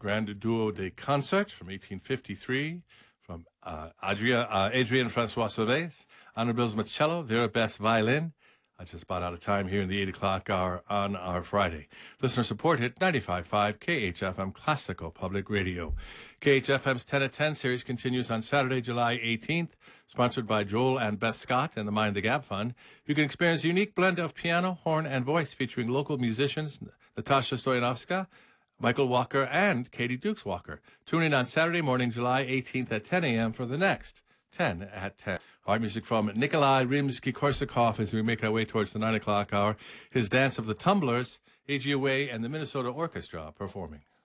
Grand Duo de Concert from 1853 from Adrian Francois Sauvé, Anna Bilsma cello, Vera Beth violin. I just about out of time here in the 8 o'clock hour on our Friday. Listener support hit 95.5 KHFM Classical Public Radio. KHFM's 10 at 10 series continues on Saturday, July 18th, sponsored by Joel and Beth Scott and the Mind the Gap Fund. You can experience a unique blend of piano, horn, and voice featuring local musicians Natasha Stoyanovska, Michael Walker, and Katie Dukes Walker. Tune in on Saturday morning, July 18th at 10 a.m. for the next 10 at 10. Our music from Nikolai Rimsky-Korsakov as we make our way towards the 9 o'clock hour. His Dance of the Tumblers, A.G. Away, and the Minnesota Orchestra performing.